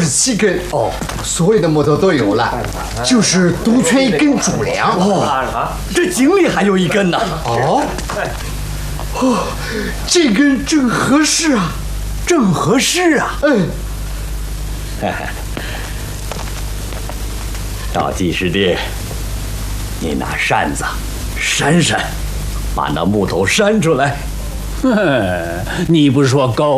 27根哦，所有的木头都有了，就是独缺一根主梁哦。这井里还有一根呢。 哦，这根正合适啊， 正合适啊。 赵技师弟，你拿扇子扇扇，把那木头扇出来。 你不是说高